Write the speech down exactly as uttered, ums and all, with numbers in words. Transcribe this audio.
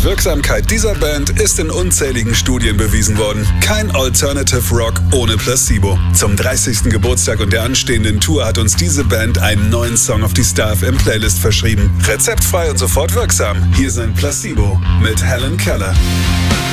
Wirksamkeit dieser Band ist in unzähligen Studien bewiesen worden. Kein Alternative Rock ohne Placebo. Zum dreißigsten Geburtstag und der anstehenden Tour hat uns diese Band einen neuen Song auf die Star F M Playlist verschrieben. Rezeptfrei und sofort wirksam. Hier sind Placebo mit Helen Keller.